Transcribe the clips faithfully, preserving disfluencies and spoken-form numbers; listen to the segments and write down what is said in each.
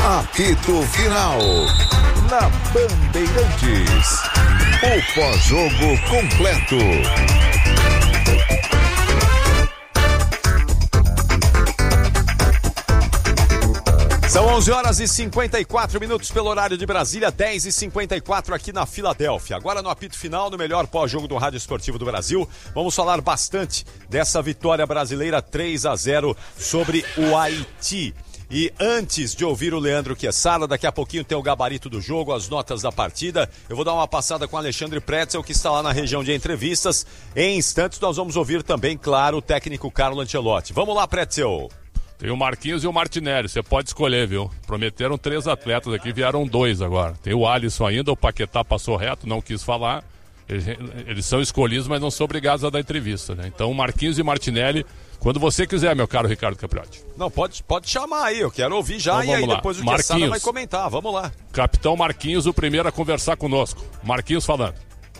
Apito Final. Na Bandeirantes. O pós-jogo completo. São onze horas e cinquenta e quatro minutos pelo horário de Brasília, dez e cinquenta e quatro aqui na Filadélfia. Agora no apito final, no melhor pós-jogo do Rádio Esportivo do Brasil, vamos falar bastante dessa vitória brasileira três a zero sobre o Haiti. E antes de ouvir o Leandro Quessada, daqui a pouquinho tem o gabarito do jogo, as notas da partida. Eu vou dar uma passada com o Alexandre Pretzel, que está lá na região de entrevistas. Em instantes nós vamos ouvir também, claro, o técnico Carlo Ancelotti. Vamos lá, Pretzel. Tem o Marquinhos e o Martinelli, você pode escolher, viu? Prometeram três atletas aqui, vieram dois agora. Tem o Alisson ainda, o Paquetá passou reto, não quis falar. Eles, eles são escolhidos, mas não são obrigados a dar entrevista, né? Então, Marquinhos e Martinelli, quando você quiser, meu caro Ricardo Capriotti. Não, pode, pode chamar aí, eu quero ouvir já, então, e aí lá. Depois o Quessada vai comentar, vamos lá. Capitão Marquinhos, o primeiro a conversar conosco. Marquinhos falando.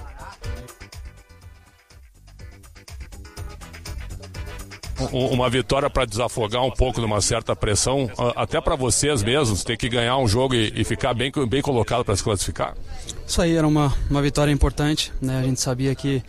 Uma vitória para desafogar um pouco de uma certa pressão, até para vocês mesmos, ter que ganhar um jogo e, e ficar bem, bem colocado para se classificar? Isso aí era uma, uma vitória importante, né? A gente sabia que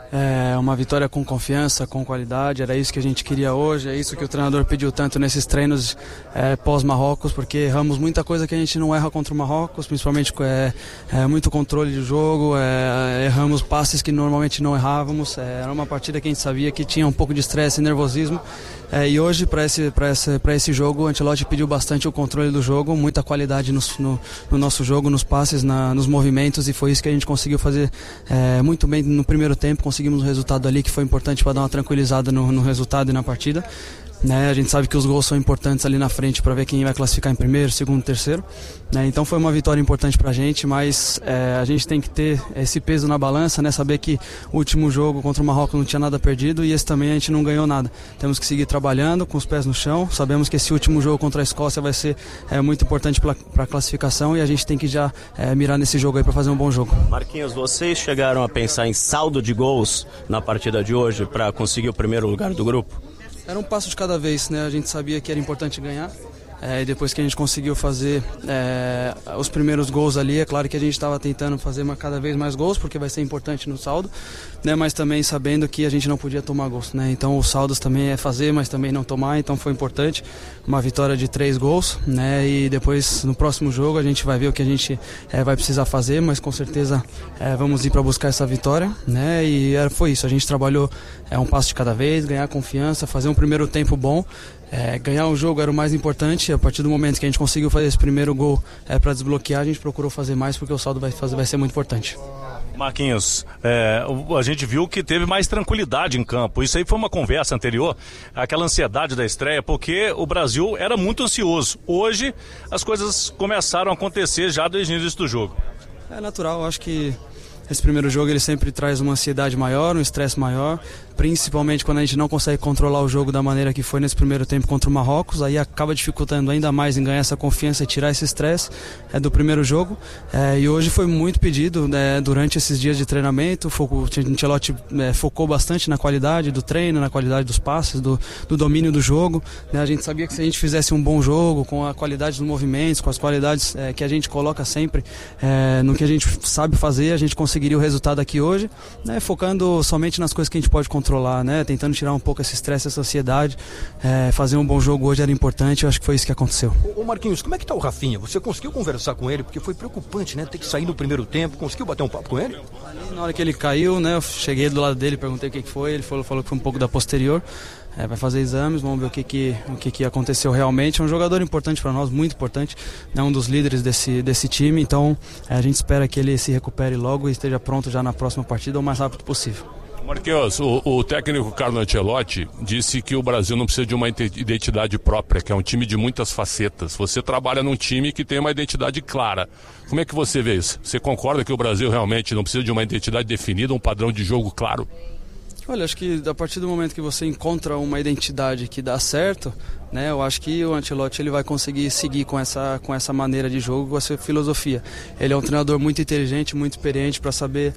é uma vitória com confiança, com qualidade, era isso que a gente queria hoje, é isso que o treinador pediu tanto nesses treinos é, pós-Marrocos, porque erramos muita coisa que a gente não erra contra o Marrocos, principalmente é, é, muito controle de jogo, é, erramos passes que normalmente não errávamos, é, era uma partida que a gente sabia que tinha um pouco de estresse e nervosismo, é, e hoje para esse, para esse, para esse jogo o Ancelotti pediu bastante o controle do jogo, muita qualidade no, no, no nosso jogo, nos passes, na, nos movimentos, e foi isso que a gente conseguiu fazer é, muito bem no primeiro tempo, conseguimos um resultado ali que foi importante para dar uma tranquilizada no, no resultado e na partida, né? A gente sabe que os gols são importantes ali na frente para ver quem vai classificar em primeiro, segundo, terceiro, né? Então foi uma vitória importante para a gente, mas é, a gente tem que ter esse peso na balança, né? Saber que o último jogo contra o Marrocos não tinha nada perdido e esse também a gente não ganhou nada. Temos que seguir trabalhando com os pés no chão, sabemos que esse último jogo contra a Escócia vai ser é, muito importante para a classificação e a gente tem que já é, mirar nesse jogo aí para fazer um bom jogo. Marquinhos, vocês chegaram a pensar em saldo de gols na partida de hoje para conseguir o primeiro lugar do grupo? Era um passo de cada vez, né? A gente sabia que era importante ganhar. É, e depois que a gente conseguiu fazer é, os primeiros gols ali, é claro que a gente estava tentando fazer uma, cada vez mais gols, porque vai ser importante no saldo, né? Mas também sabendo que a gente não podia tomar gols, né? Então os saldos também é fazer, mas também não tomar, então foi importante, uma vitória de três gols, né? E depois no próximo jogo a gente vai ver o que a gente é, vai precisar fazer, mas com certeza é, vamos ir para buscar essa vitória, né? E é, foi isso, a gente trabalhou é, um passo de cada vez, ganhar confiança, fazer um primeiro tempo bom. É, ganhar o jogo era o mais importante. A partir do momento que a gente conseguiu fazer esse primeiro gol é, para desbloquear, a gente procurou fazer mais porque o saldo vai, fazer, vai ser muito importante. Marquinhos, é, a gente viu que teve mais tranquilidade em campo. Isso aí foi uma conversa anterior, aquela ansiedade da estreia, porque o Brasil era muito ansioso. Hoje as coisas começaram a acontecer já desde o início do jogo. É natural, acho que esse primeiro jogo ele sempre traz uma ansiedade maior, um estresse maior, principalmente quando a gente não consegue controlar o jogo da maneira que foi nesse primeiro tempo contra o Marrocos, aí acaba dificultando ainda mais em ganhar essa confiança e tirar esse estresse é, do primeiro jogo, é, e hoje foi muito pedido, né, durante esses dias de treinamento, o Ancelotti é, focou bastante na qualidade do treino, na qualidade dos passes, do, do domínio do jogo, né, a gente sabia que se a gente fizesse um bom jogo, com a qualidade dos movimentos, com as qualidades é, que a gente coloca sempre é, no que a gente sabe fazer, a gente conseguiria o resultado aqui hoje, né, focando somente nas coisas que a gente pode controlar. controlar, né? Tentando tirar um pouco esse estresse, essa ansiedade, é, fazer um bom jogo hoje era importante, eu acho que foi isso que aconteceu. Ô Marquinhos, como é que tá o Rafinha? Você conseguiu conversar com ele? Porque foi preocupante, né? Ter que sair no primeiro tempo, conseguiu bater um papo com ele? Ali, na hora que ele caiu, né? Eu cheguei do lado dele, perguntei o que foi, ele falou, falou que foi um pouco da posterior. É, vai fazer exames, vamos ver o que, que, o que, que aconteceu realmente. É um jogador importante para nós, muito importante, é um dos líderes desse, desse time, então é, a gente espera que ele se recupere logo e esteja pronto já na próxima partida o mais rápido possível. Marquinhos, o, o técnico Carlo Ancelotti disse que o Brasil não precisa de uma identidade própria, que é um time de muitas facetas. Você trabalha num time que tem uma identidade clara. Como é que você vê isso? Você concorda que o Brasil realmente não precisa de uma identidade definida, um padrão de jogo claro? Olha, acho que a partir do momento que você encontra uma identidade que dá certo, né, eu acho que o Ancelotti ele vai conseguir seguir com essa, com essa maneira de jogo, com essa filosofia. Ele é um treinador muito inteligente, muito experiente para saber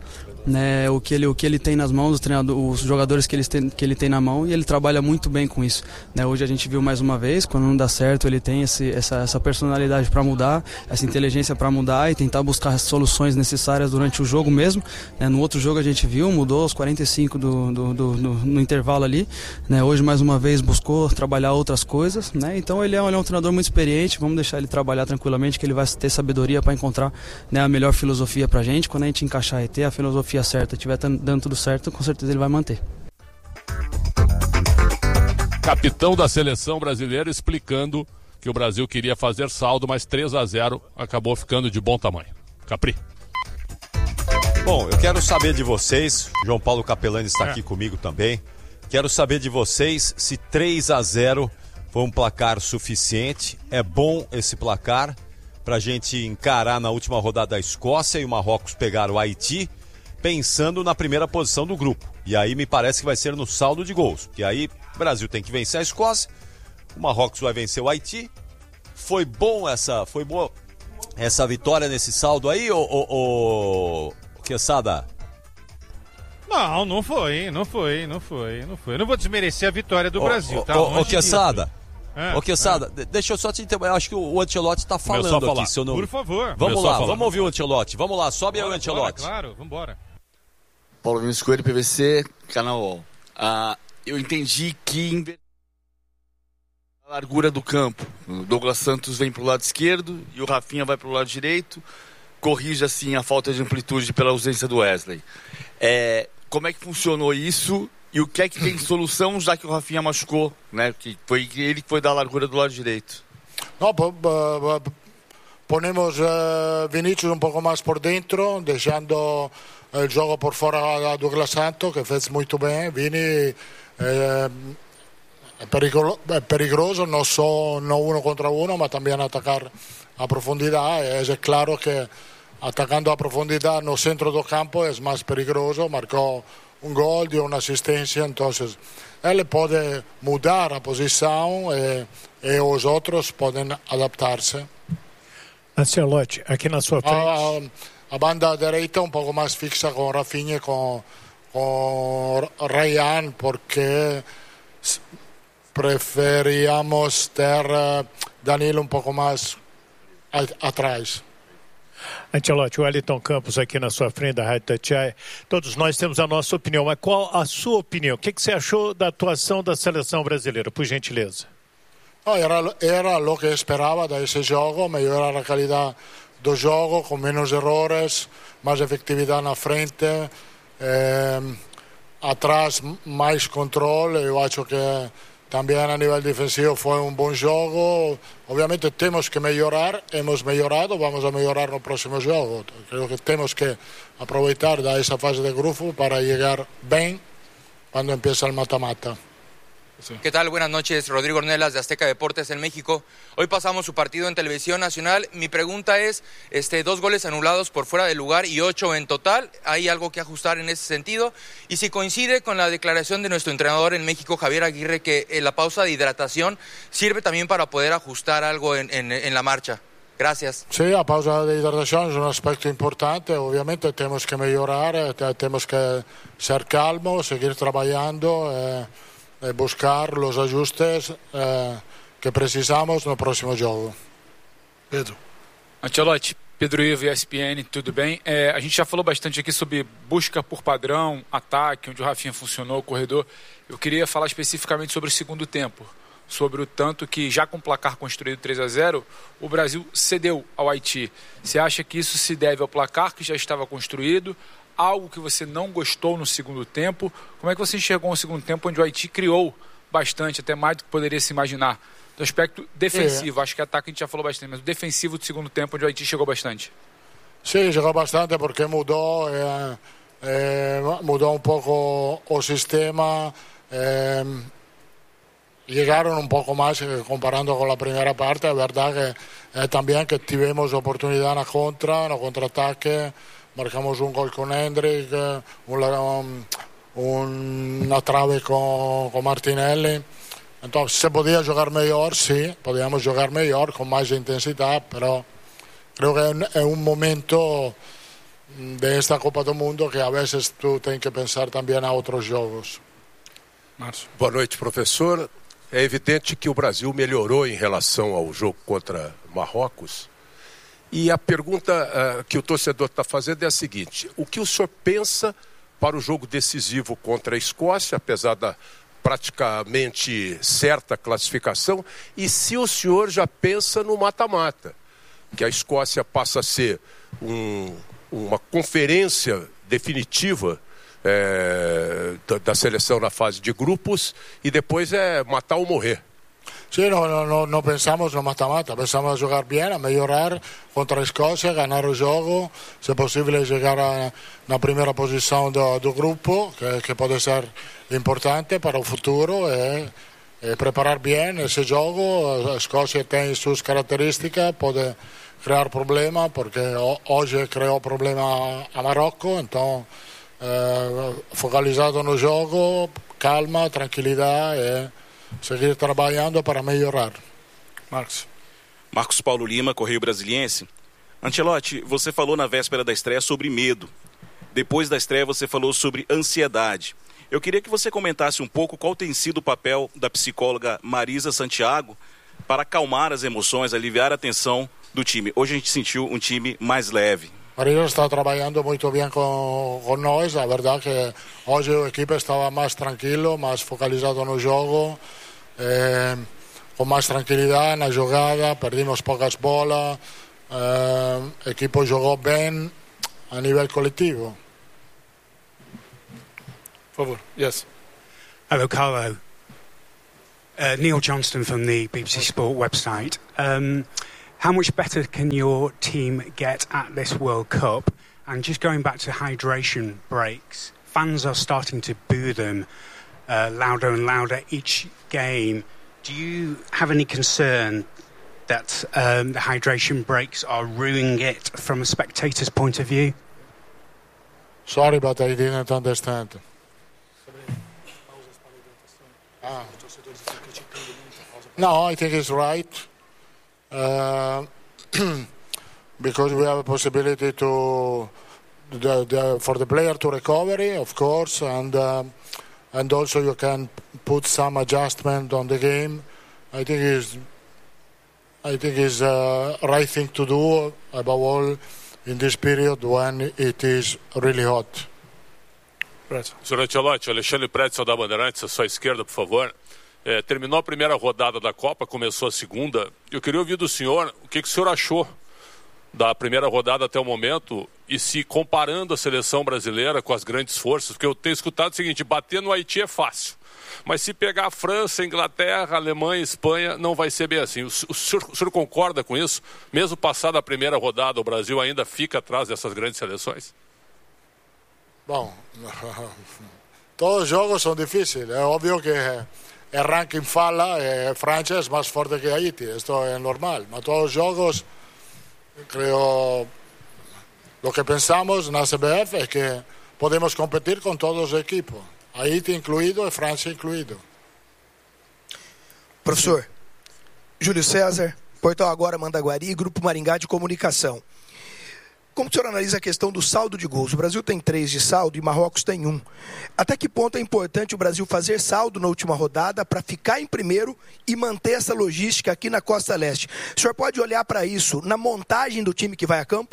né, o que ele o que ele tem nas mãos, os treinadores, os jogadores que ele tem que ele tem na mão, e ele trabalha muito bem com isso, né? Hoje a gente viu mais uma vez, quando não dá certo, ele tem esse, essa essa personalidade para mudar, essa inteligência para mudar e tentar buscar as soluções necessárias durante o jogo mesmo, né? No outro jogo a gente viu, mudou aos quarenta e cinco do, do, do, do no intervalo ali, né? Hoje mais uma vez buscou trabalhar outras coisas, né? Então ele é, ele é um treinador muito experiente, vamos deixar ele trabalhar tranquilamente, que ele vai ter sabedoria para encontrar, né, a melhor filosofia pra gente. Quando a gente encaixar e ter a filosofia certa, estiver dando tudo certo, com certeza ele vai manter. Capitão da seleção brasileira explicando que o Brasil queria fazer saldo, mas três a zero acabou ficando de bom tamanho. Capri. Bom, eu quero saber de vocês, João Paulo Capelani está é. aqui comigo também, quero saber de vocês se três a zero foi um placar suficiente, é bom esse placar para a gente encarar na última rodada a Escócia e o Marrocos pegar o Haiti, pensando na primeira posição do grupo. E aí me parece que vai ser no saldo de gols, que aí o Brasil tem que vencer a Escócia, o Marrocos vai vencer o Haiti. Foi bom essa, foi boa essa vitória nesse saldo aí, ô, ô, ô, Quesada? Não, não foi, não foi, não foi, não foi. Eu não vou desmerecer a vitória do ô, Brasil, ô, tá? Ô, ô Quesada, é, ô Quesada, é. deixa eu só te interromper, eu acho que o Ancelotti tá falando aqui, se eu não... Por favor. Vamos lá, vamos ouvir o Ancelotti, vamos lá, sobe aí o Ancelotti. Claro, vamos embora. Paulo Vinícius Coelho, P V C, Canal O. Ah, eu entendi que a largura do campo, o Douglas Santos vem pro lado esquerdo e o Rafinha vai pro lado direito, corrige assim a falta de amplitude pela ausência do Wesley. É, como é que funcionou isso e o que é que tem solução, já que o Rafinha machucou, né? Que foi ele que foi dar a largura do lado direito. No, ponemos uh, Vinicius un poco más por dentro, dejando el juego por fuera a Douglas Santos, que fez muito bem. Vini eh, é perigro, é perigoso, não só no uno contra uno, mas também atacar a profundidade. É claro que atacando a profundidade no centro do campo é mais perigoso. Marcou um gol, deu uma assistência, então ele pode mudar a posição e, e os outros podem adaptar-se. Ancelotti, aqui na sua frente. A, a banda direita um pouco mais fixa com Rafinha e com, com Ryan, porque preferíamos ter Danilo um pouco mais atrás. Ancelotti, o Wellington Campos aqui na sua frente da Rádio Tatiaia. Todos nós temos a nossa opinião, mas qual a sua opinião? O que, que você achou da atuação da seleção brasileira, por gentileza? No, era, era o que esperava desse jogo, melhorar a qualidade do jogo, com menos erros, mais efetividade na frente, eh, atrás mais controle. Eu acho que também a nível defensivo foi um bom jogo. Obviamente temos que melhorar, hemos melhorado, vamos a melhorar no próximo jogo. Creo que temos que aproveitar dessa fase de grupo para chegar bem quando empieza el mata-mata. ¿Qué tal? Buenas noches, Rodrigo Ornelas de Azteca Deportes en México. Hoy pasamos su partido en televisión nacional. Mi pregunta es, este, dos goles anulados por fuera de lugar y ocho en total. ¿Hay algo que ajustar en ese sentido? Y si coincide con la declaración de nuestro entrenador en México, Javier Aguirre, que eh, la pausa de hidratación sirve también para poder ajustar algo en, en, en la marcha. Gracias. Sí, la pausa de hidratación es un aspecto importante. Obviamente tenemos que mejorar, tenemos que ser calmos, seguir trabajando. Eh... buscar os ajustes eh, que precisamos no próximo jogo. Pedro. Ancelotti, Pedro Ivo, E S P N, tudo bem? É, a gente já falou bastante aqui sobre busca por padrão, ataque, onde o Rafinha funcionou, o corredor. Eu queria falar especificamente sobre o segundo tempo, sobre o tanto que, já com o placar construído três a zero, o Brasil cedeu ao Haiti. Você acha que isso se deve ao placar que já estava construído? Algo que você não gostou no segundo tempo? Como é que você enxergou um segundo tempo onde o Haiti criou bastante, até mais do que poderia se imaginar? Do aspecto defensivo, é. Acho que ataque a gente já falou bastante, mas o defensivo do segundo tempo onde o Haiti chegou bastante. Sim, chegou bastante porque mudou, eh, eh, mudou um pouco o sistema, eh, chegaram um pouco mais comparando com a primeira parte. É verdade que, eh, também que tivemos oportunidade na contra, no contra-ataque. Marcamos un gol con Hendrick, un, un, una trave con, con Martinelli. Entonces, ¿se podía jugar mejor? Sí, podíamos jugar mejor, con más intensidad, pero creo que es un momento de esta Copa do Mundo, que a vezes tu tem que pensar também a outros jogos. Márcio. Boa noite, professor. É evidente que o Brasil melhorou em relação ao jogo contra Marrocos. E a pergunta uh, que o torcedor está fazendo é a seguinte: o que o senhor pensa para o jogo decisivo contra a Escócia, apesar da praticamente certa classificação, e se o senhor já pensa no mata-mata, que a Escócia passa a ser um, uma conferência definitiva é, da, da seleção na fase de grupos e depois é matar ou morrer? Sí, no, no, no, no pensamos no mata-mata, pensamos a jogar bien, a melhorar contra a Escócia, ganar o jogo, se possível chegar a, na primeira posição do, do grupo, que, que pode ser importante para o futuro, e, e preparar bem esse jogo. A Escócia tem suas características, pode criar problema, porque hoje criou problema a Marrocos, então eh, focalizado no jogo, calma, tranquilidade e seguir trabalhando para melhorar. Marcos. Marcos Paulo Lima, Correio Brasiliense. Ancelotti, você falou na véspera da estreia sobre medo. Depois da estreia você falou sobre ansiedade. Eu queria que você comentasse um pouco qual tem sido o papel da psicóloga Marisa Santiago para acalmar as emoções, aliviar a tensão do time. Hoje a gente sentiu um time mais leve. Marisa está trabalhando muito bem com, com nós. A verdade é que hoje a equipe estava mais tranquilo, mais focalizado no jogo, eh, com mais tranquilidade na jogada, perdimos poucas bolas, eh, a equipe jogou bem a nível coletivo. Por favor, yes. Hello, Carlo. Uh, Neil Johnston from the B B C Sport website. Um, How much better can your team get at this World Cup? And just going back to hydration breaks, fans are starting to boo them uh, louder and louder each game. Do you have any concern that um, the hydration breaks are ruining it from a spectator's point of view? Sorry, but I didn't understand. Ah. No, I think it's right. Uh, because we have a possibility to the, the, for the player to recovery, of course, and uh, and also you can put some adjustment on the game. I think is I think is the right thing to do, above all in this period when it is really hot. Senhor Ancelotti, Alexandre Pretzel da Bandeirantes, a sua esquerda, por favor. É, terminou a primeira rodada da Copa, começou a segunda. Eu queria ouvir do senhor o que, que o senhor achou da primeira rodada até o momento e se comparando a seleção brasileira com as grandes forças, porque eu tenho escutado o seguinte: bater no Haiti é fácil, mas se pegar a França, a Inglaterra, a Alemanha, a Espanha, não vai ser bem assim. O, o, senhor, o senhor concorda com isso? Mesmo passada a primeira rodada, o Brasil ainda fica atrás dessas grandes seleções? Bom, todos os jogos são difíceis. É óbvio que el ranking fala, eh, Francia es más fuerte que Haití, esto es normal, pero todos los juegos, creo, lo que pensamos en la C B F es que podemos competir con todos los equipos, Haití incluído y Francia incluído. Professor, Júlio César, Portal Agora, Mandaguari, Grupo Maringá de Comunicação. Como o senhor analisa a questão do saldo de gols? O Brasil tem três de saldo e Marrocos tem um. Até que ponto é importante o Brasil fazer saldo na última rodada para ficar em primeiro e manter essa logística aqui na Costa Leste? O senhor pode olhar para isso na montagem do time que vai a campo?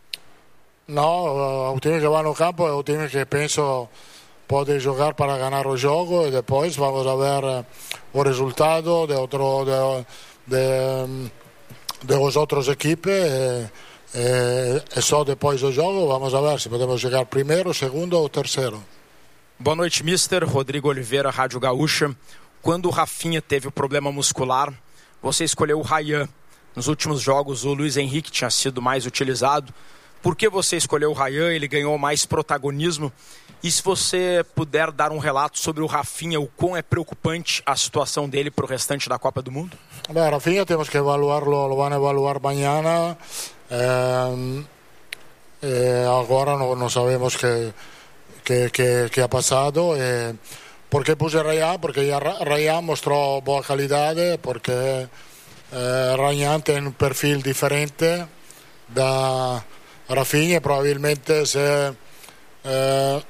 Não, o time que vai no campo é o time que penso pode jogar para ganhar o jogo e depois vamos a ver o resultado de, outro, de, de, de os outros equipes. E, É, é só depois do jogo, vamos ver se podemos chegar primeiro, segundo ou terceiro. Boa noite, mister Rodrigo Oliveira, Rádio Gaúcha. Quando o Rafinha teve o problema muscular, você escolheu o Ryan. Nos últimos jogos o Luiz Henrique tinha sido mais utilizado. Por que você escolheu o Ryan? Ele ganhou mais protagonismo. E se você puder dar um relato sobre o Rafinha, o quão é preocupante a situação dele para o restante da Copa do Mundo? Bem, Rafinha temos que evaluá-lo, lo vão evaluar amanhã. Eh, eh, agora não, não sabemos que que, que, que ha passado. Eh, por que puse Ryan? Porque Ryan mostrou boa qualidade, porque eh, Ryan tem um perfil diferente da Rafinha probabilmente se eh,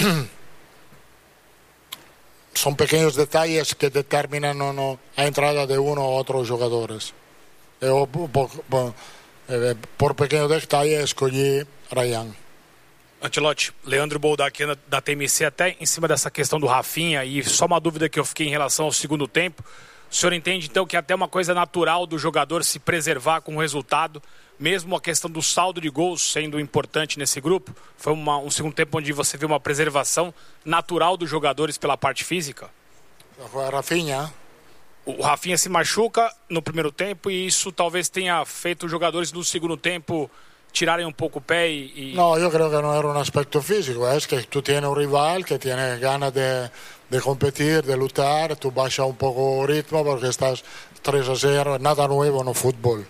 son pequeños detalles que determinan o no a entrada de uno u otros jugadores. Eu, por, por, por pequeno detalhe, escolhi Ryan. Ancelotti, Leandro Bolda aqui da T M C, até em cima dessa questão do Rafinha, e só uma dúvida que eu fiquei em relação ao segundo tempo. O senhor entende, então, que é até uma coisa natural do jogador se preservar com o resultado, mesmo a questão do saldo de gols sendo importante nesse grupo? Foi uma, um segundo tempo onde você viu uma preservação natural dos jogadores pela parte física? O Rafinha? O Rafinha se machuca no primeiro tempo e isso talvez tenha feito os jogadores no segundo tempo tirarem um pouco o pé e... No, yo creo que no era un aspecto físico, es que tú tienes un rival que tiene ganas de, de competir, de lutar, tú bajas un poco el ritmo porque estás tres a cero, nada nuevo no fútbol.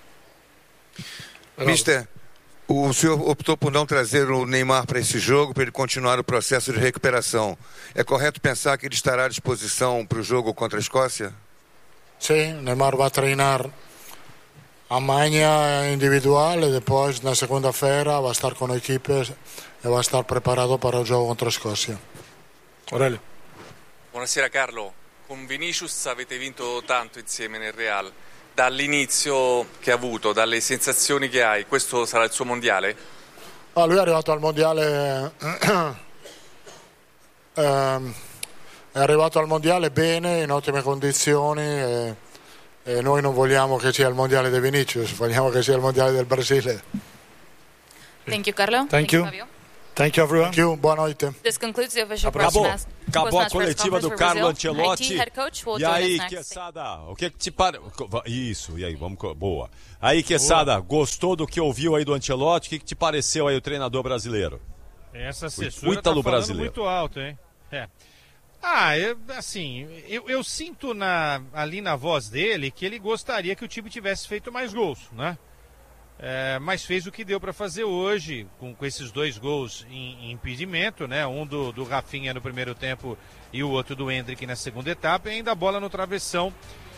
Mister, o senhor optou por não trazer o Neymar para esse jogo, para ele continuar o processo de recuperação. É correto pensar que ele estará à disposição para o jogo contra a Escócia? Sim, Neymar vai treinar amanhã individual e depois na segunda-feira vai estar com a equipe e vai estar preparado para o jogo contra a Escócia. Aurelio. Buonasera Carlo, con Vinicius avete vinto tanto insieme nel Real. Dall'inizio che ha avuto, dalle sensazioni che hai, questo sarà il suo mondiale? Ah, lui è arrivato al mondiale ehm, è arrivato al mondiale bene, in ottime condizioni e, e noi non vogliamo che sia il mondiale di Vinicius, vogliamo che sia il mondiale del Brasile. Thank you, Carlo. Thank you. Fabio. Thank you, everyone. Thank you. Boa noite. This concludes the official Acabou, press acabou a coletiva do Carlo Ancelotti. Will E aí, Quesada, o que que te pare... Isso, e aí, vamos... Boa. Aí, Quesada, gostou do que ouviu aí do Ancelotti? O que que te pareceu aí o treinador brasileiro? Essa O assessora tá Ítalo falando brasileiro. muito alto, hein? É. Ah, eu, assim, eu, eu sinto na, ali na voz dele que ele gostaria que o time tivesse feito mais gols, né? É, mas fez o que deu para fazer hoje, com, com esses dois gols em, em impedimento, né? Um do, do Rafinha no primeiro tempo e o outro do Endrick na segunda etapa, e ainda a bola no travessão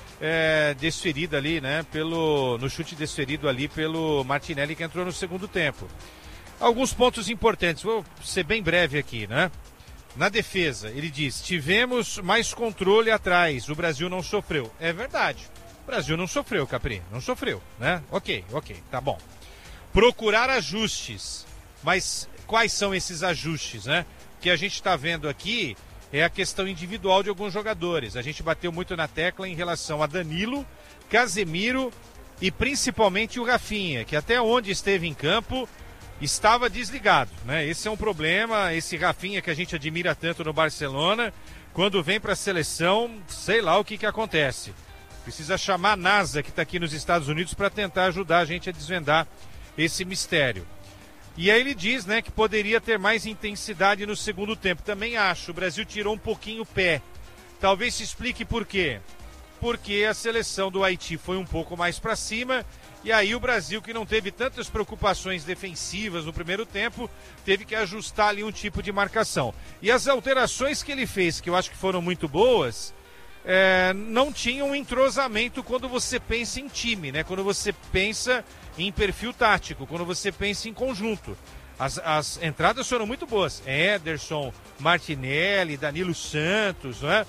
é, desferida ali, né? Pelo, no chute desferido ali pelo Martinelli, que entrou no segundo tempo. Alguns pontos importantes, vou ser bem breve aqui, né? Na defesa, ele diz, tivemos mais controle atrás, o Brasil não sofreu. É verdade. O Brasil não sofreu, Capri, não sofreu, né? Ok, ok, tá bom. Procurar ajustes, mas quais são esses ajustes, né? O que a gente está vendo aqui é a questão individual de alguns jogadores. A gente bateu muito na tecla em relação a Danilo, Casemiro e principalmente o Rafinha, que até onde esteve em campo estava desligado, né? Esse é um problema, esse Rafinha que a gente admira tanto no Barcelona, quando vem para a seleção, sei lá o que que acontece. Precisa chamar a NASA, que está aqui nos Estados Unidos, para tentar ajudar a gente a desvendar esse mistério. E aí ele diz, né, que poderia ter mais intensidade no segundo tempo. Também acho, o Brasil tirou um pouquinho o pé. Talvez se explique por quê. Porque a seleção do Haiti foi um pouco mais para cima, e aí o Brasil, que não teve tantas preocupações defensivas no primeiro tempo, teve que ajustar ali um tipo de marcação. E as alterações que ele fez, que eu acho que foram muito boas... É, não tinha um entrosamento quando você pensa em time, né? Quando você pensa em perfil tático, quando você pensa em conjunto. As, as entradas foram muito boas. Ederson, Martinelli, Danilo Santos, né?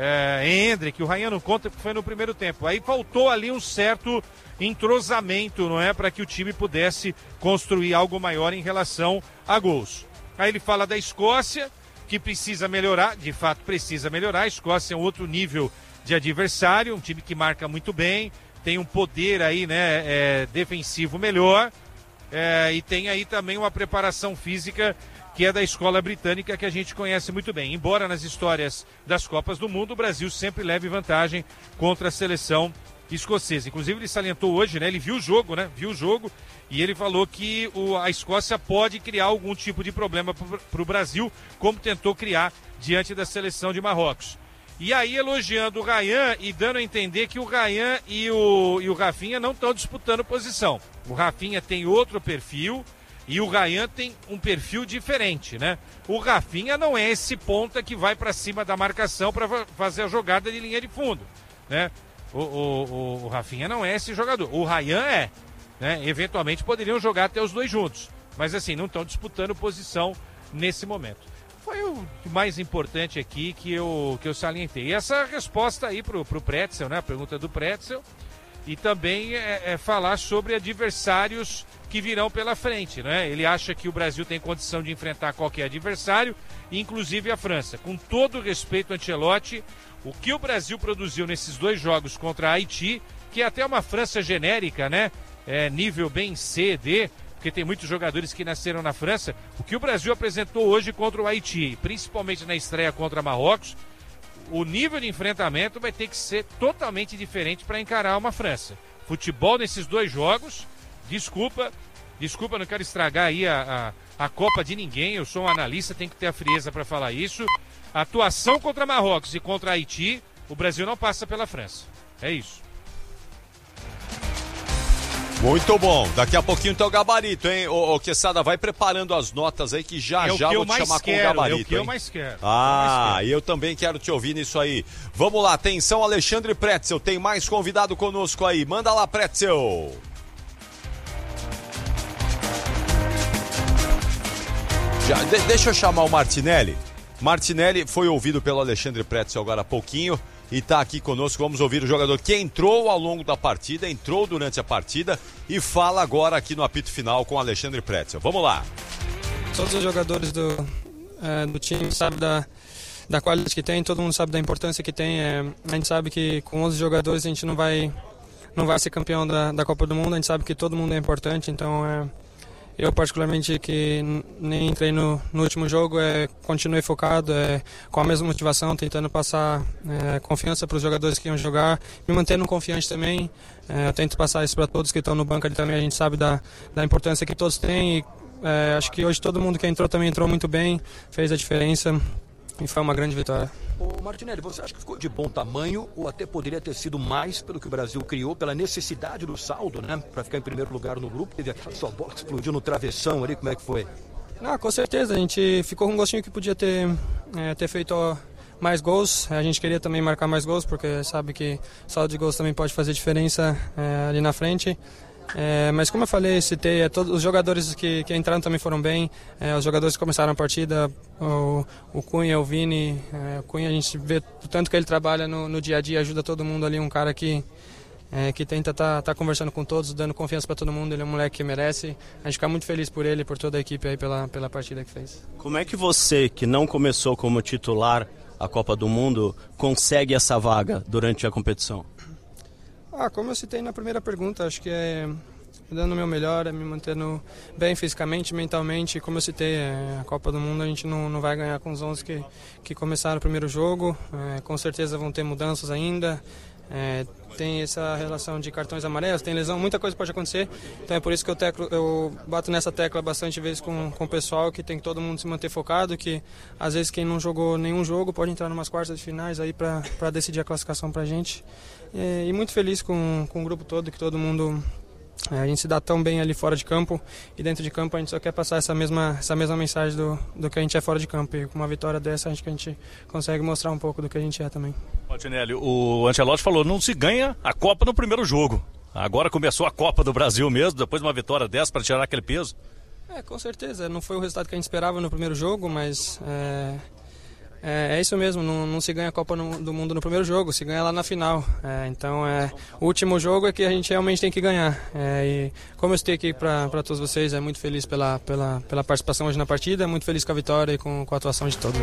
É, Endrick, o Ryan não conta porque foi no primeiro tempo. Aí faltou ali um certo entrosamento, não é? Para que o time pudesse construir algo maior em relação a gols. Aí ele fala da Escócia, que precisa melhorar, de fato precisa melhorar. A Escócia é um outro nível de adversário, um time que marca muito bem, tem um poder aí, né, é, defensivo melhor, é, e tem aí também uma preparação física que é da escola britânica, que a gente conhece muito bem. Embora nas histórias das Copas do Mundo o Brasil sempre leve vantagem contra a seleção escocesa. Inclusive ele salientou hoje, né, ele viu o jogo, né, viu o jogo, e ele falou que o, a Escócia pode criar algum tipo de problema para o Brasil, como tentou criar diante da seleção de Marrocos. E aí elogiando o Ryan e dando a entender que o Ryan e o, e o Rafinha não estão disputando posição. O Rafinha tem outro perfil e o Ryan tem um perfil diferente, né? O Rafinha não é esse ponta que vai para cima da marcação para fazer a jogada de linha de fundo, né? O, o, o, o Rafinha não é esse jogador. O Ryan é. né? Eventualmente poderiam jogar até os dois juntos, mas assim, não estão disputando posição nesse momento. Foi o mais importante aqui que eu, que eu salientei. E essa resposta aí pro, pro Pretzel, né? A pergunta do Pretzel. E também é, é falar sobre adversários que virão pela frente, né? Ele acha que o Brasil tem condição de enfrentar qualquer adversário, inclusive a França. Com todo o respeito, Ancelotti, o que o Brasil produziu nesses dois jogos contra a Haiti, que é até uma França genérica, né? É, nível bem C, D, porque tem muitos jogadores que nasceram na França. O que o Brasil apresentou hoje contra o Haiti, principalmente na estreia contra Marrocos, o nível de enfrentamento vai ter que ser totalmente diferente para encarar uma França. Futebol nesses dois jogos, desculpa, desculpa, não quero estragar aí a, a, a Copa de ninguém, eu sou um analista, tenho que ter a frieza para falar isso. A atuação contra Marrocos e contra Haiti, o Brasil não passa pela França. É isso. Muito bom. Daqui a pouquinho tem o gabarito, hein? Ô, ô Quesada, vai preparando as notas aí que já é já que vou te chamar quero, com o gabarito. É o que hein? eu mais quero. Ah, mais quero. eu também quero te ouvir nisso aí. Vamos lá, atenção, Alexandre Pretzel. Tem mais convidado conosco aí. Manda lá, Pretzel. Já, de, deixa eu chamar o Martinelli. Martinelli foi ouvido pelo Alexandre Pretzel agora há pouquinho e está aqui conosco. Vamos ouvir o jogador que entrou ao longo da partida, entrou durante a partida e fala agora aqui no apito final com o Alexandre Pretzel. Vamos lá. Todos os jogadores do, é, do time sabem da, da qualidade que tem, todo mundo sabe da importância que tem. É, a gente sabe que com onze jogadores a gente não vai, não vai ser campeão da, da Copa do Mundo, a gente sabe que todo mundo é importante, então é, eu particularmente que nem entrei no, no último jogo, é, continuei focado, é, com a mesma motivação, tentando passar é, confiança para os jogadores que iam jogar, me mantendo confiante também. É, eu tento passar isso para todos que estão no banco ali também, a gente sabe da, da importância que todos têm. E, é, acho que hoje todo mundo que entrou também entrou muito bem, fez a diferença e foi uma grande vitória. Ô Martinelli, você acha que ficou de bom tamanho ou até poderia ter sido mais pelo que o Brasil criou, pela necessidade do saldo, né? Para ficar em primeiro lugar no grupo, teve aquela só bola que explodiu no travessão ali, como é que foi? Ah, com certeza, a gente ficou com um gostinho que podia ter, é, ter feito ó, mais gols, a gente queria também marcar mais gols, porque sabe que saldo de gols também pode fazer diferença é, ali na frente. É, mas como eu falei, citei, é, todos os jogadores que, que entraram também foram bem, é, os jogadores que começaram a partida, o, o Cunha, o Vini, é, o Cunha a gente vê o tanto que ele trabalha no, no dia a dia, ajuda todo mundo ali, um cara que, é, que tenta estar tá, tá conversando com todos, dando confiança para todo mundo, ele é um moleque que merece, a gente fica muito feliz por ele, por toda a equipe aí pela, pela partida que fez. Como é que você, que não começou como titular a Copa do Mundo, consegue essa vaga durante a competição? Ah, como eu citei na primeira pergunta, acho que é dando o meu melhor, é me mantendo bem fisicamente, mentalmente. Como eu citei, é, a Copa do Mundo a gente não, não vai ganhar com os onze que, que começaram o primeiro jogo. É, com certeza vão ter mudanças ainda. É, tem essa relação de cartões amarelos, tem lesão, muita coisa pode acontecer. Então é por isso que eu, teclo, eu bato nessa tecla bastante vezes com, com o pessoal, que tem que todo mundo se manter focado, que às vezes quem não jogou nenhum jogo pode entrar em umas quartas de finais aí para decidir a classificação pra gente. É, e muito feliz com, com o grupo todo, que todo mundo, é, a gente se dá tão bem ali fora de campo, e dentro de campo a gente só quer passar essa mesma, essa mesma mensagem do, do que a gente é fora de campo, e com uma vitória dessa acho que a gente consegue mostrar um pouco do que a gente é também. Martinelli, o Ancelotti falou, não se ganha a Copa no primeiro jogo, agora começou a Copa do Brasil mesmo, depois de uma vitória dessa para tirar aquele peso. É, com certeza, não foi o resultado que a gente esperava no primeiro jogo, mas é, é, é isso mesmo, não, não se ganha a Copa no, do Mundo no primeiro jogo, se ganha lá na final. É, então, é, o último jogo é que a gente realmente tem que ganhar. É, e como eu estou aqui para todos vocês, é muito feliz pela, pela, pela participação hoje na partida, muito feliz com a vitória e com, com a atuação de todos.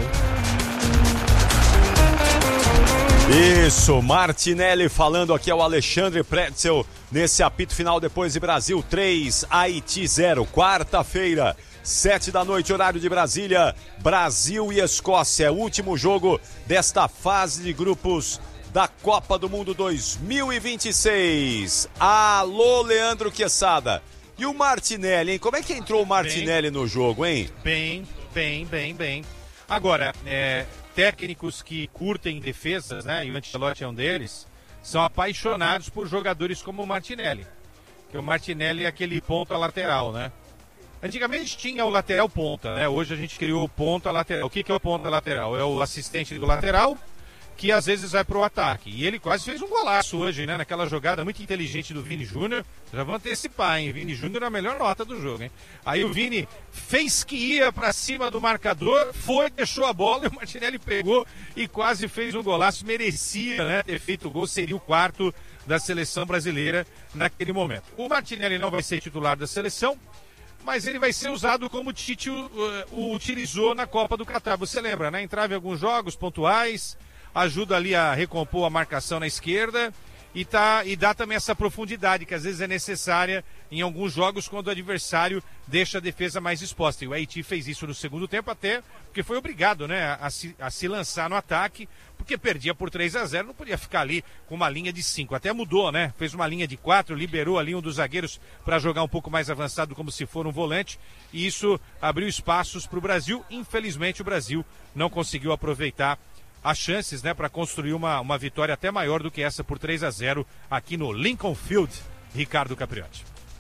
Isso, Martinelli falando aqui ao Alexandre Pretzel nesse apito final depois de Brasil três, Haiti zero, quarta-feira, sete da noite, horário de Brasília, Brasil e Escócia, último jogo desta fase de grupos da Copa do Mundo dois mil e vinte e seis. Alô, Leandro Quesada. E o Martinelli, hein? Como é que entrou o Martinelli bem, no jogo, hein? Bem, bem, bem, bem. Agora, é... técnicos que curtem defesas, né, e o Ancelotti é um deles, são apaixonados por jogadores como o Martinelli. Que o Martinelli é aquele ponta lateral, né? Antigamente tinha o lateral ponta, né? Hoje a gente criou o ponta lateral. O que que é o ponta lateral? É o assistente do lateral que às vezes vai pro ataque. E ele quase fez um golaço hoje, né? Naquela jogada muito inteligente do Vini Júnior. Já vou antecipar, hein? Vini Júnior é a melhor nota do jogo, hein? Aí o Vini fez que ia pra cima do marcador, foi, deixou a bola e o Martinelli pegou e quase fez um golaço. Merecia, né? Ter feito o gol, seria o quarto da seleção brasileira naquele momento. O Martinelli não vai ser titular da seleção, mas ele vai ser usado como o Tite o, o utilizou na Copa do Catar. Você lembra, né? Entrava em alguns jogos pontuais, ajuda ali a recompor a marcação na esquerda e, tá, e dá também essa profundidade que às vezes é necessária em alguns jogos quando o adversário deixa a defesa mais exposta. E o Haiti fez isso no segundo tempo até porque foi obrigado, né, a, se, a se lançar no ataque, porque perdia por três a zero, não podia ficar ali com uma linha de cinco. Até mudou, né? Fez uma linha de quatro, liberou ali um dos zagueiros para jogar um pouco mais avançado como se for um volante, e isso abriu espaços para o Brasil. Infelizmente o Brasil não conseguiu aproveitar as chances, né, para construir uma, uma vitória até maior do que essa por três a zero aqui no Lincoln Field. Ricardo Capriotti.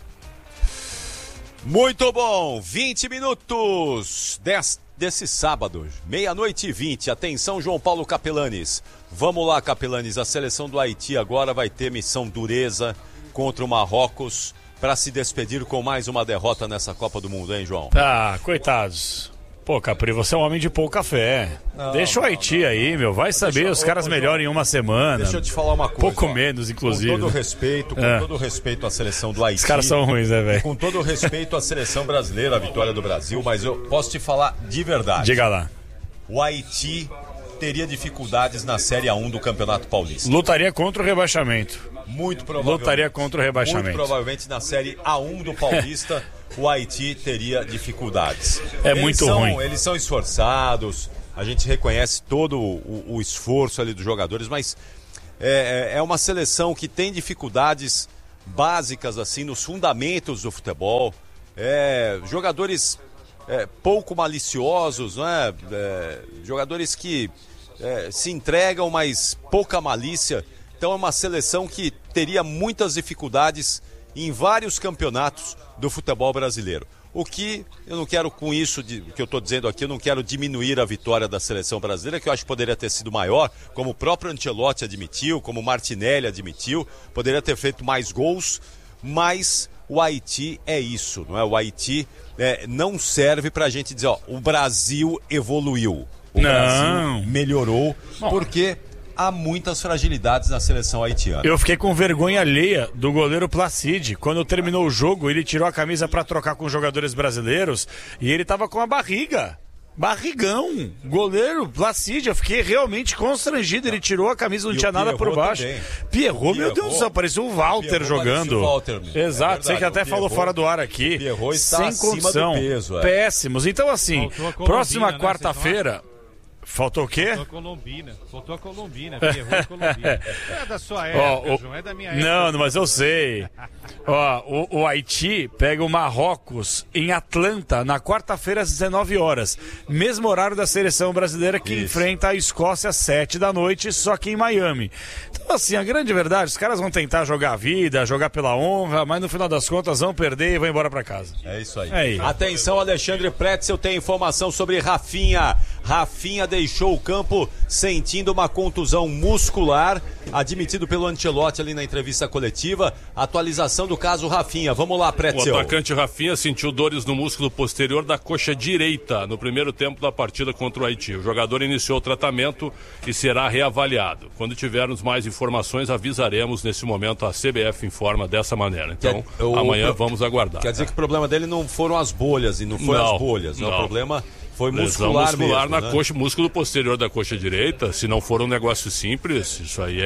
Muito bom, vinte minutos desse, desse sábado, meia-noite e vinte. Atenção, João Paulo Capelanes. Vamos lá, Capelanes, a seleção do Haiti agora vai ter missão dureza contra o Marrocos para se despedir com mais uma derrota nessa Copa do Mundo, hein, João? Ah, coitados. Pô, Capri, você é um homem de pouca fé. Não, deixa o Haiti não, aí, meu. Vai saber, deixa, os caras ô, ô, melhoram em uma semana. Deixa eu te falar uma coisa. Pouco ó, menos, inclusive. Com todo respeito, com é. todo respeito à seleção do Haiti. Os caras são ruins, né, velho? Com todo respeito à seleção brasileira, a vitória do Brasil, mas eu posso te falar de verdade. Diga lá. O Haiti teria dificuldades na Série A um do Campeonato Paulista. Lutaria contra o rebaixamento. Muito provavelmente. Lutaria contra o rebaixamento. Muito provavelmente na Série A um do Paulista. O Haiti teria dificuldades. É eles muito são, ruim. Eles são esforçados, a gente reconhece todo o, o esforço ali dos jogadores, mas é, é uma seleção que tem dificuldades básicas assim nos fundamentos do futebol. É, jogadores é, pouco maliciosos, né? É, jogadores que é, se entregam, mas pouca malícia. Então é uma seleção que teria muitas dificuldades em vários campeonatos do futebol brasileiro. O que eu não quero com isso, de, que eu estou dizendo aqui, eu não quero diminuir a vitória da seleção brasileira, que eu acho que poderia ter sido maior, como o próprio Ancelotti admitiu, como o Martinelli admitiu, poderia ter feito mais gols, mas o Haiti é isso, não é? O Haiti é, não serve para a gente dizer, ó, o Brasil evoluiu, o não. Brasil melhorou, Bom. porque há muitas fragilidades na seleção haitiana. Eu fiquei com vergonha alheia do goleiro Placide. Quando terminou o jogo, ele tirou a camisa para trocar com os jogadores brasileiros e ele tava com a barriga. Barrigão. Goleiro Placide. Eu fiquei realmente constrangido. Ele tirou a camisa, não e tinha nada por baixo. Pierrot, meu Deus do céu, parecia o Walter jogando. O Walter, Exato, é você que até Pierrot, falou fora do ar aqui. Pierrot está sem condição. Do peso, é. Péssimos. Então, assim, próxima né, quarta-feira. Faltou o quê? Faltou a Colombina. Faltou a Colombina. Pierrot e Colombina. É da sua época, oh, o... João. É da minha época. Não, mas eu sei. Ó, o, o Haiti pega o Marrocos em Atlanta na quarta-feira às dezenove horas. Mesmo horário da seleção brasileira que Isso. enfrenta a Escócia às sete da noite, só que em Miami. Então, assim, a grande verdade, os caras vão tentar jogar a vida, jogar pela honra, mas no final das contas vão perder e vão embora pra casa. É isso aí. É aí. Atenção, Alexandre Pretzel tem informação sobre Rafinha. Rafinha deixou o campo sentindo uma contusão muscular, admitido pelo Ancelotti ali na entrevista coletiva. Atualização do caso Rafinha. Vamos lá, Pretzel. O atacante Rafinha sentiu dores no músculo posterior da coxa direita no primeiro tempo da partida contra o Haiti. O jogador iniciou o tratamento e será reavaliado. Quando tivermos mais informações, avisaremos. Nesse momento, a C B F informa dessa maneira. Então, quer, o, amanhã o, vamos aguardar. Quer dizer que o problema dele não foram as bolhas, e não foram não, as bolhas. Não. O problema foi muscular, muscular mesmo, na né? coxa, músculo posterior da coxa direita. Se não for um negócio simples, isso aí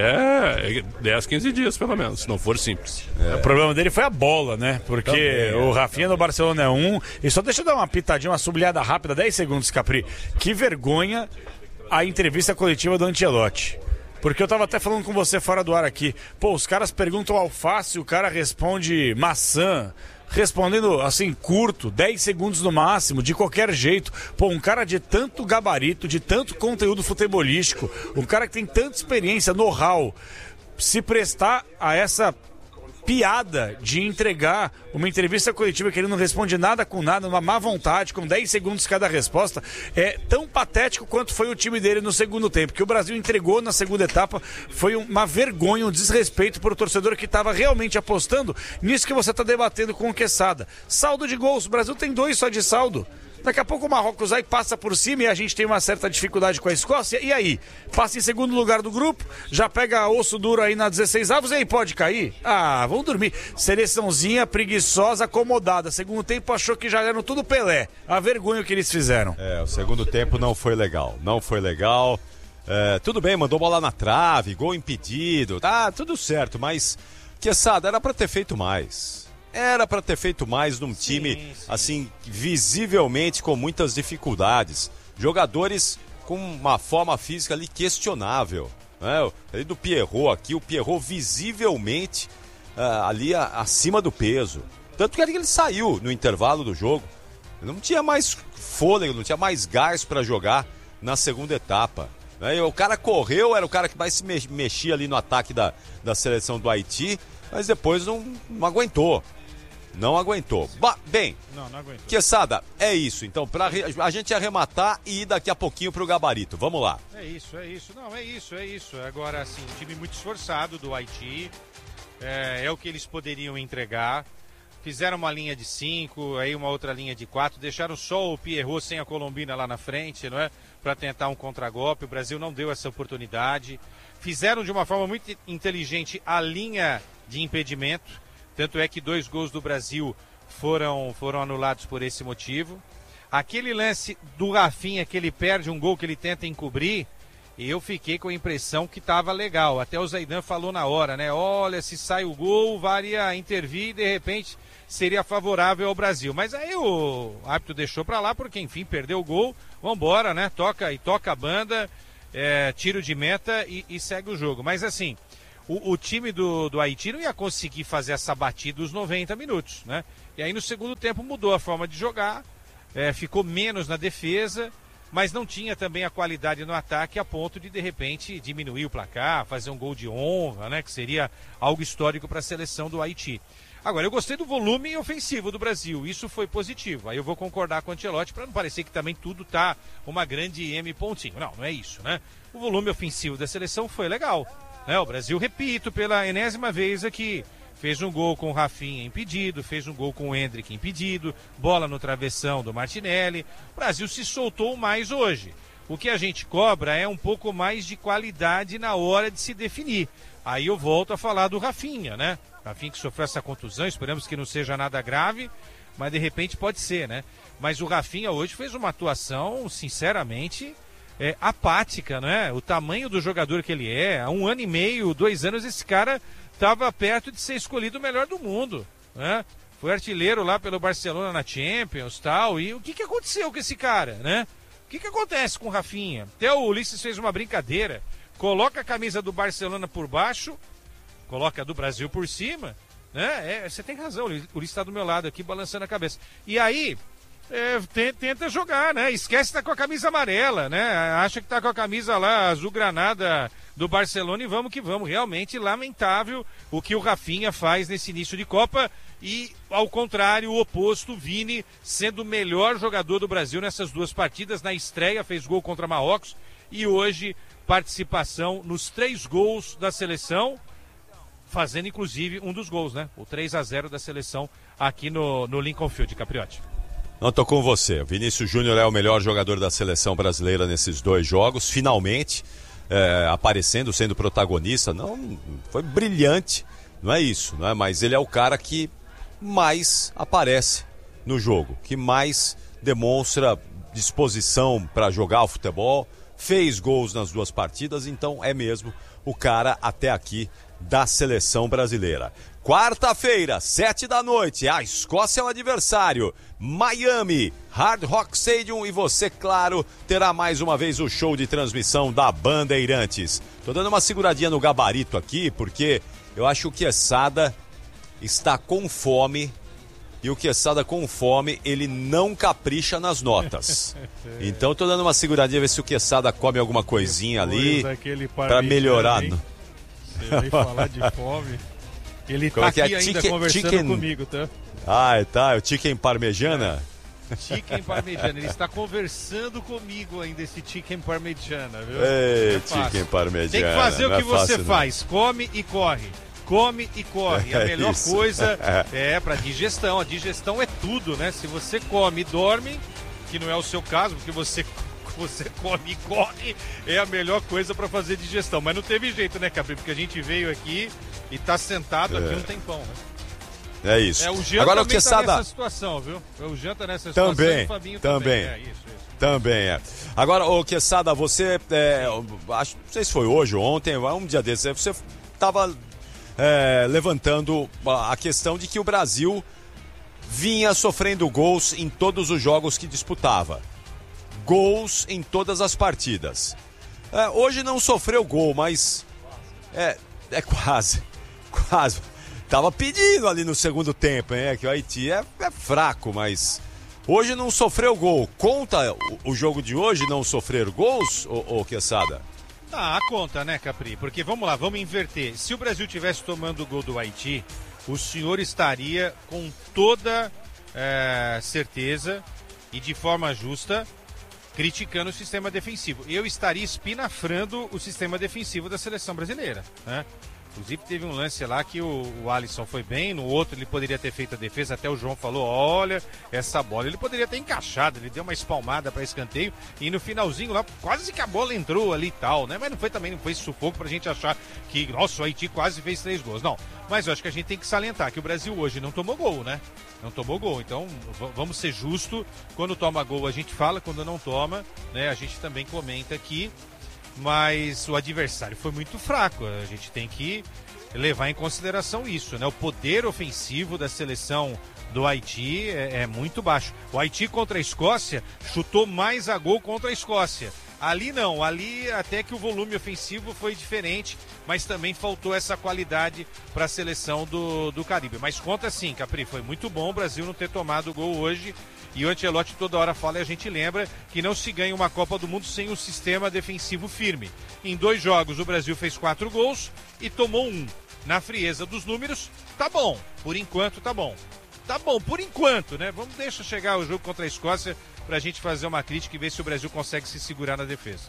é dez, quinze dias pelo menos, se não for simples. É. O problema dele foi a bola, né? Porque Também, é. o Rafinha no Barcelona é um. E só deixa eu dar uma pitadinha, uma sublinhada rápida, dez segundos, Capri. Que vergonha a entrevista coletiva do Ancelotti. Porque eu tava até falando com você fora do ar aqui. Pô, os caras perguntam alface, o cara responde maçã. Respondendo assim, curto, dez segundos no máximo, de qualquer jeito. Pô, um cara de tanto gabarito, de tanto conteúdo futebolístico, um cara que tem tanta experiência, know-how, se prestar a essa piada de entregar uma entrevista coletiva que ele não responde nada com nada, numa má vontade, com dez segundos cada resposta. É tão patético quanto foi o time dele no segundo tempo, que o Brasil entregou na segunda etapa. Foi uma vergonha, um desrespeito para o torcedor que estava realmente apostando nisso que você está debatendo com o Quesada. Saldo de gols, o Brasil tem dois só de saldo. Daqui a pouco o Marrocos vai, passa por cima e a gente tem uma certa dificuldade com a Escócia. E aí? Passa em segundo lugar do grupo, já pega osso duro aí na dezesseis avos e aí pode cair? Ah, vamos dormir. Seleçãozinha preguiçosa, acomodada. Segundo tempo achou que já eram tudo Pelé. A vergonha que eles fizeram. É, o segundo tempo não foi legal. Não foi legal. É, tudo bem, mandou bola na trave, gol impedido. Tá, tudo certo, mas, Quesada, era pra ter feito mais. Era para ter feito mais num time, sim, sim. assim, visivelmente com muitas dificuldades. Jogadores com uma forma física ali questionável. Né? Ali do Pierrot aqui, o Pierrot visivelmente uh, ali a, acima do peso. Tanto que ele saiu no intervalo do jogo. Não tinha mais fôlego, não tinha mais gás para jogar na segunda etapa. Né? O cara correu, era o cara que mais se mexia ali no ataque da, da seleção do Haiti, mas depois não, não aguentou. Não aguentou. Ba bem, não, não aguentou. Quesada, é isso. Então, pra a gente arrematar e ir daqui a pouquinho pro gabarito. Vamos lá. É isso, é isso. Não, é isso, é isso. Agora, assim, um time muito esforçado do Haiti. É, é o que eles poderiam entregar. Fizeram uma linha de cinco, aí uma outra linha de quatro. Deixaram só o Pierrot sem a Colombina lá na frente, não é? Para tentar um contragolpe. O Brasil não deu essa oportunidade. Fizeram de uma forma muito inteligente a linha de impedimento. Tanto é que dois gols do Brasil foram, foram anulados por esse motivo. Aquele lance do Rafinha, que ele perde um gol que ele tenta encobrir, eu fiquei com a impressão que estava legal. Até o Zaidan falou na hora, né? Olha, se sai o gol, varia intervir e de repente seria favorável ao Brasil. Mas aí o árbitro deixou para lá, porque enfim, perdeu o gol. Vambora, né? Toca e toca a banda, é, tiro de meta e, e segue o jogo. Mas assim... O, o time do, do Haiti não ia conseguir fazer essa batida os noventa minutos, né? E aí no segundo tempo mudou a forma de jogar, é, ficou menos na defesa, mas não tinha também a qualidade no ataque a ponto de, de repente, diminuir o placar, fazer um gol de honra, né? Que seria algo histórico para a seleção do Haiti. Agora, eu gostei do volume ofensivo do Brasil, isso foi positivo. Aí eu vou concordar com o Ancelotti para não parecer que também tudo tá uma grande M pontinho. Não, não é isso, né? O volume ofensivo da seleção foi legal. É, o Brasil, repito, pela enésima vez aqui, fez um gol com o Rafinha impedido, fez um gol com o Endrick impedido, bola no travessão do Martinelli. O Brasil se soltou mais hoje. O que a gente cobra é um pouco mais de qualidade na hora de se definir. Aí eu volto a falar do Rafinha, né? Rafinha que sofreu essa contusão, esperamos que não seja nada grave, mas de repente pode ser, né? Mas o Rafinha hoje fez uma atuação, sinceramente... É, apática, né? O tamanho do jogador que ele é, há um ano e meio, dois anos, esse cara estava perto de ser escolhido o melhor do mundo, né? Foi artilheiro lá pelo Barcelona na Champions e tal, e o que, que aconteceu com esse cara, né? O que, que acontece com o Rafinha? Até o Ulisses fez uma brincadeira, coloca a camisa do Barcelona por baixo, coloca a do Brasil por cima, né? É, você tem razão, o Ulisses está do meu lado aqui, balançando a cabeça. E aí... É, tenta jogar, né? Esquece que tá com a camisa amarela, né? Acha que tá com a camisa lá, azul granada do Barcelona e vamos que vamos. Realmente lamentável o que o Rafinha faz nesse início de Copa e, ao contrário, o oposto, o Vini sendo o melhor jogador do Brasil nessas duas partidas. Na estreia fez gol contra Marrocos e hoje participação nos três gols da seleção, fazendo inclusive um dos gols, né? O três a zero da seleção aqui no, no Lincoln Field, Capriotti. Não, tô com você. O Vinícius Júnior é o melhor jogador da seleção brasileira nesses dois jogos. Finalmente, é, aparecendo, sendo protagonista. Não, foi brilhante, não é isso, não é? Mas ele é o cara que mais aparece no jogo, que mais demonstra disposição para jogar o futebol, fez gols nas duas partidas, então é mesmo o cara até aqui da seleção brasileira. Quarta-feira, sete da noite, a Escócia é o adversário, Miami, Hard Rock Stadium, e você, claro, terá mais uma vez o show de transmissão da Bandeirantes. Tô dando uma seguradinha no gabarito aqui, porque eu acho que o Quesada está com fome, e o Quesada com fome, ele não capricha nas notas. Então tô dando uma seguradinha, ver se o Quesada come alguma coisinha ali, para melhorar. Você veio falar de fome... Ele Como tá é que é? aqui ainda Chicken- conversando chicken- comigo, tá? Ah, tá. O chicken parmegiana? Chicken parmegiana. Ele está conversando comigo ainda, esse chicken parmegiana, viu? Ei, É fácil. chicken parmegiana. Tem que fazer não o que é você fácil, não. faz. Come e corre. Come e corre. A É melhor isso. coisa é para digestão. A digestão é tudo, né? Se você come e dorme, que não é o seu caso, porque você, você come e corre, é a melhor coisa para fazer digestão. Mas não teve jeito, né, Capri? Porque a gente veio aqui e tá sentado aqui É. um tempão, né? É isso. É, o Jean Agora o também Quesada. tá nessa situação, viu? O Jean tá nessa situação Também, e o Fabinho também. também. É, isso, isso. Também é. Agora, ô Quesada, você, é, acho, não sei se foi hoje ou ontem, um dia desses, você estava é, levantando a questão de que o Brasil vinha sofrendo gols em todos os jogos que disputava. Gols em todas as partidas. É, hoje não sofreu gol, mas é, é quase, quase. Tava pedindo ali no segundo tempo, hein? Que o Haiti é, é fraco, mas hoje não sofreu gol. Conta o, o jogo de hoje não sofrer gols, ô, ô Quesada? Ah, conta, né, Capri? Porque vamos lá, vamos inverter. Se o Brasil tivesse tomando o gol do Haiti, o senhor estaria com toda é, certeza e de forma justa criticando o sistema defensivo. Eu estaria espinafrando o sistema defensivo da seleção brasileira, né? Inclusive teve um lance lá que o, o Alisson foi bem, no outro ele poderia ter feito a defesa, até o João falou, olha, essa bola ele poderia ter encaixado, ele deu uma espalmada para escanteio e no finalzinho lá quase que a bola entrou ali e tal, né? Mas não foi também, não foi sufoco pra gente achar que, nossa, o Haiti quase fez três gols, não. Mas eu acho que a gente tem que salientar que o Brasil hoje não tomou gol, né? Não tomou gol, então v- vamos ser justos, quando toma gol a gente fala, quando não toma, né? A gente também comenta aqui. Mas o adversário foi muito fraco. A gente tem que levar em consideração isso, né? O poder ofensivo da seleção do Haiti é, é muito baixo. O Haiti contra a Escócia chutou mais a gol contra a Escócia. Ali não, ali até que o volume ofensivo foi diferente, mas também faltou essa qualidade para a seleção do, do Caribe. Mas conta sim, Capri, foi muito bom o Brasil não ter tomado o gol hoje. E o Ancelotti toda hora fala e a gente lembra que não se ganha uma Copa do Mundo sem um sistema defensivo firme. Em dois jogos o Brasil fez quatro gols e tomou um. Na frieza dos números, tá bom. Por enquanto tá bom. Tá bom, por enquanto, né? Vamos deixar chegar o jogo contra a Escócia pra gente fazer uma crítica e ver se o Brasil consegue se segurar na defesa.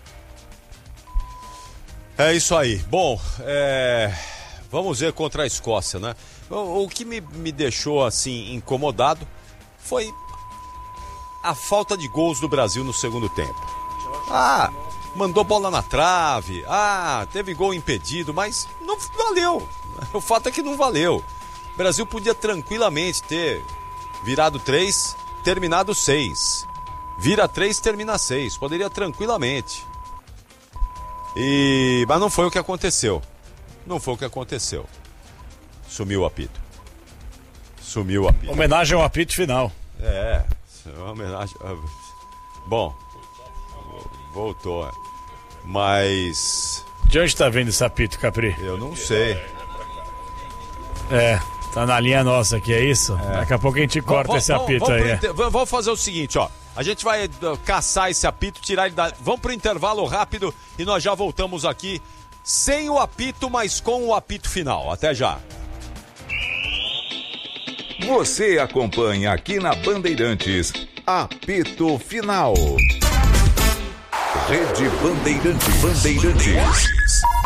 É isso aí. Bom, é, vamos ver contra a Escócia, né? O, o que me, me deixou assim incomodado foi a falta de gols do Brasil no segundo tempo. Ah, mandou bola na trave, ah, teve gol impedido, mas não valeu. O fato é que não valeu. O Brasil podia tranquilamente ter virado três, terminado seis. Vira três, termina seis. Poderia tranquilamente. E... Mas não foi o que aconteceu. Não foi o que aconteceu. Sumiu o apito. Sumiu o apito. Homenagem ao apito final. É, homenagem. Bom, voltou. Mas. De onde tá vendo esse apito, Capri? Eu não sei. É, tá na linha nossa aqui, é isso? É. Daqui a pouco a gente corta vamos, esse apito vamos, aí. Inter... Vamos fazer o seguinte, ó. A gente vai uh, caçar esse apito, tirar ele da. Vamos pro intervalo rápido e nós já voltamos aqui sem o apito, mas com o apito final. Até já. Você acompanha aqui na Bandeirantes, apito final. Rede Bandeirantes. Bandeirantes.